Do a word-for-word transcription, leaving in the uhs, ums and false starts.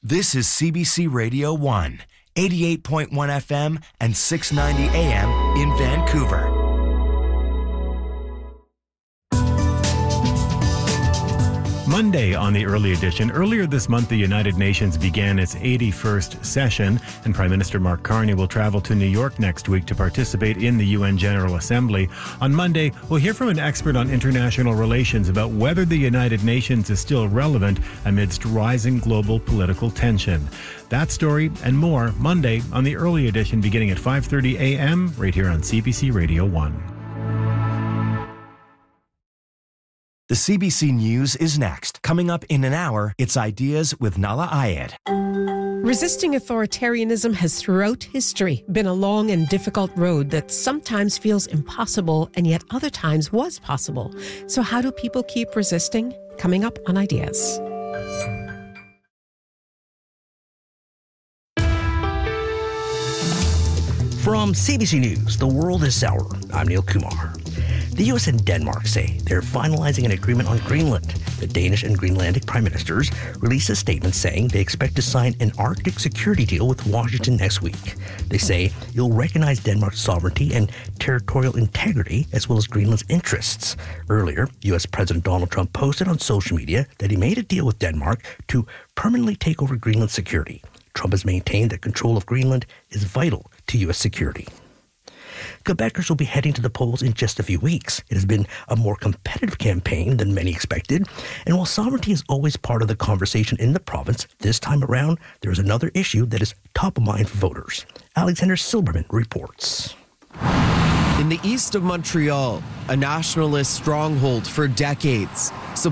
This is C B C Radio one, eighty-eight point one F M and six ninety A M in Vancouver. Monday on the Early Edition. Earlier this month, the United Nations began its eighty-first session, and Prime Minister Mark Carney will travel to New York next week to participate in the U N General Assembly. On Monday, we'll hear from an expert on international relations about whether the United Nations is still relevant amidst rising global political tension. That story and more Monday on the Early Edition, beginning at five thirty A M right here on C B C Radio one. The C B C News is next. Coming up in an hour, it's Ideas with Nahlah Ayed. Resisting authoritarianism has throughout history been a long and difficult road that sometimes feels impossible and yet other times was possible. So how do people keep resisting? Coming up on Ideas. From C B C News, The World is Sour, I'm Neil Kumar. The U S and Denmark say they're finalizing an agreement on Greenland. The Danish and Greenlandic prime ministers released a statement saying they expect to sign an Arctic security deal with Washington next week. They say it'll recognize Denmark's sovereignty and territorial integrity as well as Greenland's interests. Earlier, U S President Donald Trump posted on social media that he made a deal with Denmark to permanently take over Greenland's security. Trump has maintained that control of Greenland is vital to U S security. Quebecers will be heading to the polls in just a few weeks. It has been a more competitive campaign than many expected. And while sovereignty is always part of the conversation in the province, this time around, there is another issue that is top of mind for voters. Alexander Silberman reports. In the east of Montreal, a nationalist stronghold for decades, support